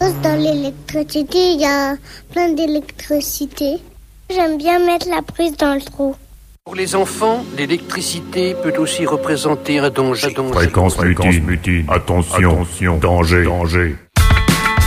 pense dans l'électricité, il y a plein d'électricité. J'aime bien mettre la prise dans le trou. Pour les enfants, l'électricité peut aussi représenter un danger. Fréquence mutine. Attention, danger.